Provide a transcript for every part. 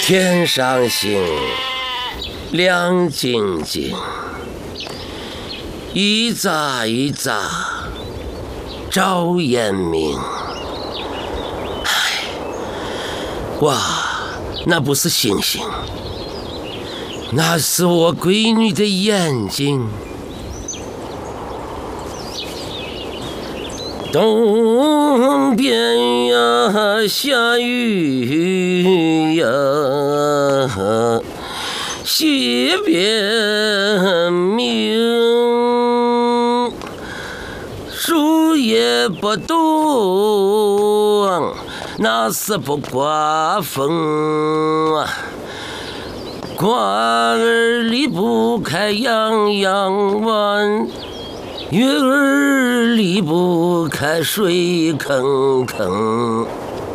天上星，亮晶晶，一眨一眨照眼明。唉，哇，那不是星星，那是我闺女的眼睛。东边呀下雨呀，西边明，树叶不动，那是不刮风啊。瓜儿离不开洋洋湾，月儿离不开水坑坑，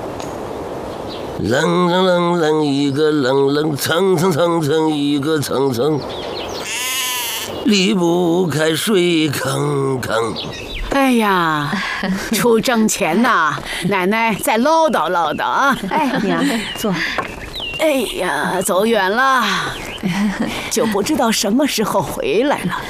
冷冷冷冷一个冷冷，蹭蹭蹭蹭一个蹭蹭，离不开水坑坑。 哎呀，出征前呐，奶奶再唠叨唠叨啊！ 哎，娘，坐。 哎呀，走远了，就不知道什么时候回来了。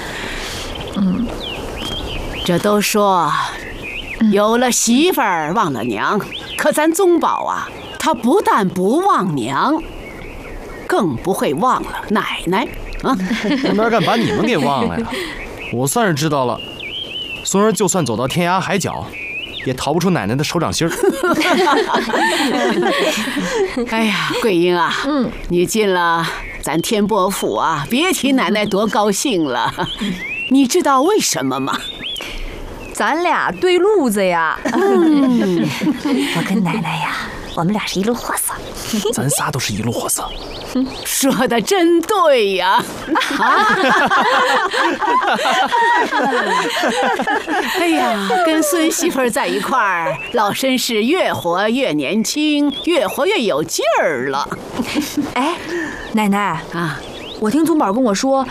这都说有了媳妇儿忘了娘，可咱宗保啊，他不但不忘娘，更不会忘了奶奶啊！ 我哪敢把你们给忘了呀？我算是知道了，孙儿就算走到天涯海角，也逃不出奶奶的手掌心儿。 哎呀，桂英啊，你进了咱天波府啊，别提奶奶多高兴了。你知道为什么吗？ 咱俩对路子呀。我跟奶奶呀，我们俩是一路货色。 咱仨都是一路货色。 说的真对呀！哎呀，跟孙媳妇儿在一块儿，老绅士越活越年轻，越活越有劲儿了。 哎，奶奶啊， 我听宗保跟我说，